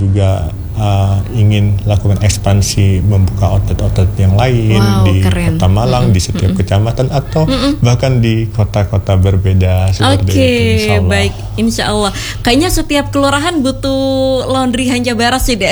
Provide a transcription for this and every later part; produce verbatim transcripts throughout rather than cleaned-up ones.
juga uh, ingin lakukan ekspansi, membuka outlet-outlet yang lain wow, di keren. Kota Malang, mm-hmm. di setiap mm-hmm. kecamatan atau mm-hmm. bahkan di kota-kota berbeda seperti okay, itu. Insya Allah. Baik, insya Allah. Kayaknya setiap kelurahan butuh laundry Hanja Baras sih deh.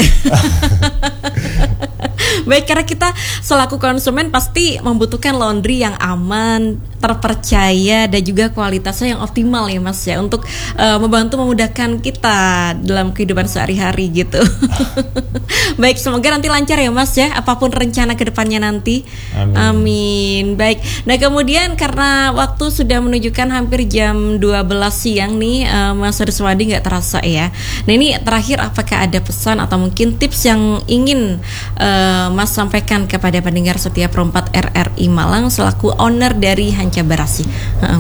Baik, karena kita selaku konsumen pasti membutuhkan laundry yang aman, terpercaya, dan juga kualitasnya yang optimal ya Mas ya, untuk uh, membantu memudahkan kita dalam kehidupan sehari-hari gitu. Baik, semoga nanti lancar ya Mas ya, apapun rencana ke depannya nanti. Amin. Amin. Baik, nah kemudian karena waktu sudah menunjukkan hampir jam dua belas siang nih, uh, Mas Ruswandi, nggak terasa ya. Nah ini terakhir, apakah ada pesan atau mungkin tips yang ingin uh, Mas sampaikan kepada pendengar setia Perempat R R I Malang selaku owner dari Hanja Barasi? Uh-uh.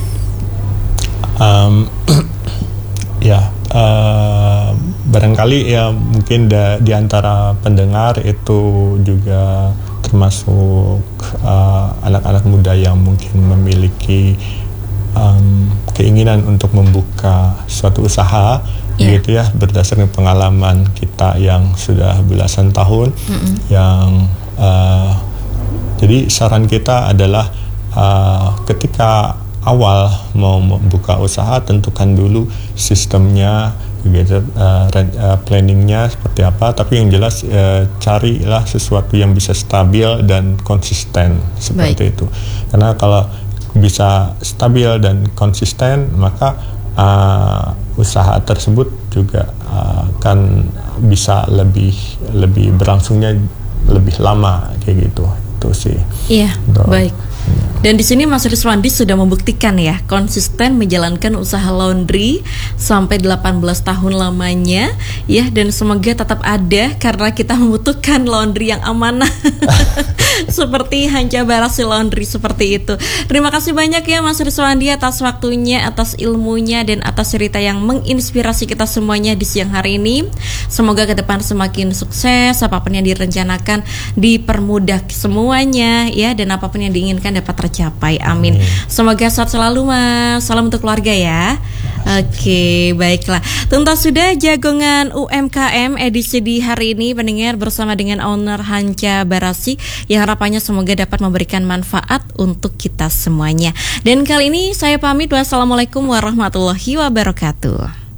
Um, ya, uh, barangkali ya mungkin da, di antara pendengar itu juga termasuk uh, anak-anak muda yang mungkin memiliki um, keinginan untuk membuka suatu usaha. Yeah. Gitu ya, berdasarkan pengalaman kita yang sudah belasan tahun, mm-hmm. yang uh, jadi saran kita adalah uh, ketika awal mau membuka usaha, tentukan dulu sistemnya, gitu, uh, uh, planningnya seperti apa. Tapi yang jelas uh, carilah sesuatu yang bisa stabil dan konsisten seperti Baik. Itu. Karena kalau bisa stabil dan konsisten, maka Uh, usaha tersebut juga uh, akan bisa lebih lebih berlangsungnya lebih lama kayak gitu. Itu sih. Iya, Betul. Baik. Dan di sini Mas Ruswandi sudah membuktikan ya, konsisten menjalankan usaha laundry sampai delapan belas tahun lamanya ya, dan semoga tetap ada karena kita membutuhkan laundry yang amanah. Seperti Hanja Barasi Laundry seperti itu. Terima kasih banyak ya Mas Ruswandi atas waktunya, atas ilmunya, dan atas cerita yang menginspirasi kita semuanya di siang hari ini. Semoga ke depan semakin sukses, apapun yang direncanakan dipermudah semuanya ya, dan apapun yang diinginkan dapat tercapai. Amin. Amin. Semoga sehat selalu Mas. Salam untuk keluarga ya. Oke, baiklah. Tuntas sudah Jagongan U M K M edisi di hari ini pendengar bersama dengan owner Hanja Barasi yang harapannya semoga dapat memberikan manfaat untuk kita semuanya. Dan kali ini saya pamit. Wassalamualaikum warahmatullahi wabarakatuh.